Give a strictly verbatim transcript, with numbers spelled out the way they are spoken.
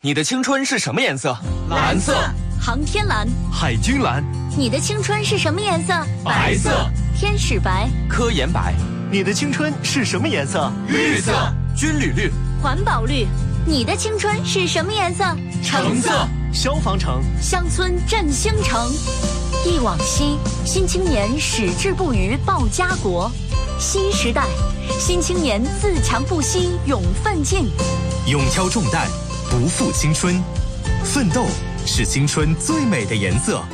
你的青春是什么颜色？ 蓝色。 航天蓝。 海军蓝。 你的青春是什么颜色？ 白色。 天使白。 科研白。 你的青春是什么颜色？ 绿色。 军旅绿。 环保绿。你的青春是什么颜色？ 橙色。 消防橙。 乡村振兴城。忆往昔，新青年矢志不渝报家国。新时代，新青年自强不息勇奋进。 勇挑重担，不负青春。奋斗是青春最美的颜色。